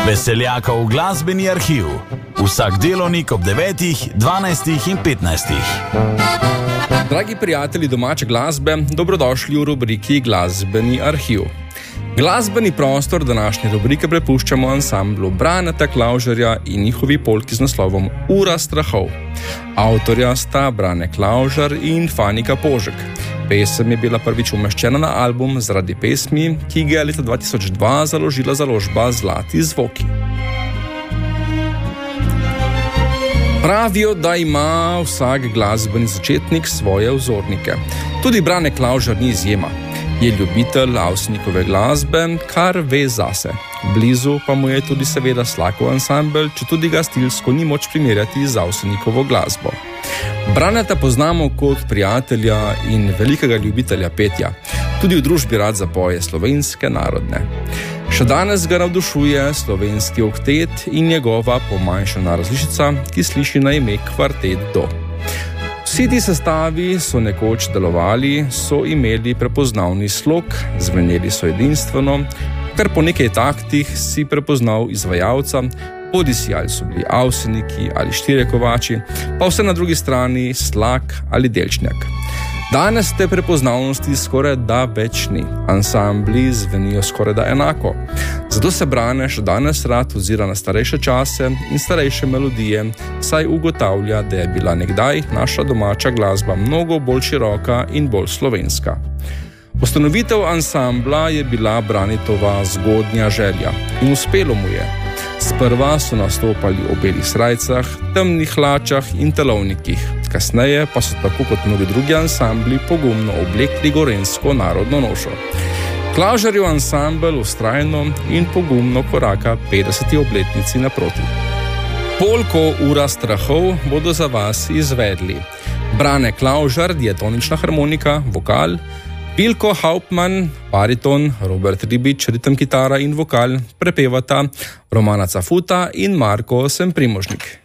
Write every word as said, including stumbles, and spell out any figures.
Veseljakov glasbeni arhiv. Vsak delovnik ob devetih, dvanajstih in petnajstih. Dragi prijatelji domače glasbe, dobrodošli v rubriki Glasbeni arhiv. Glasbeni prostor današnje rubrike prepuščamo ansamblu Braneta Klavžarja in njihovi polki z naslovom Ura strahov. Avtorja sta Brane Klavžar in Fanika Požek. Pesem je bila prvič umeščena na album zaradi pesmi, ki ga je leta dva tisoč dva založila založba Zlati zvoki. Pravijo, da ima vsak glasbeni začetnik svoje vzornike. Tudi Brane Klavžar ni izjema. Je ljubitelj Avsenikove glasbe, kar ve zase. Blizu pa mu je tudi seveda Slakov ansambel, če tudi ga stilsko ni moč primerjati z Avsenikovo glasbo. Braneta poznamo kot prijatelja in velikega ljubitelja petja. Tudi v družbi rad zapoje slovenske narodne. Še danes ga navdušuje slovenski oktet in njegova pomanjšana različica, ki sliši na ime Kvartet Do. Vsi ti sestavi so nekoč delovali, so imeli prepoznavni slog, zveneli so edinstveno, kar po nekaj taktih si prepoznal izvajalca, bodisi ali so bili Avseniki ali Štirje kovači, pa vse na drugi strani Slak ali Delčnjak. Danes te prepoznavnosti skoraj da več ni, ansambli zvenijo skoraj da enako. Zato se Brane še danes rad ozira na starejše čase in starejše melodije, saj ugotavlja, da je bila nekdaj naša domača glasba mnogo bolj široka in bolj slovenska. Ustanovitev ansambla je bila Branitova zgodnja želja in uspelo mu je. Sprva so nastopali v belih srajcah, temnih hlačah in telovnikih, kasneje pa so tako kot mnogi drugi ansambli pogumno oblekli gorenjsko narodno nošo. Klavžarjev ansambel vztrajno in pogumno koraka petdeseti obletnici naproti. Polko Ura strahov bodo za vas izvedli Brane Klavžar, diatonična harmonika, vokal, Pilko Hauptmann, bariton, Robert Ribič, ritem kitara in vokal, prepevata Romana Cafuta in Marko Semprimožnik.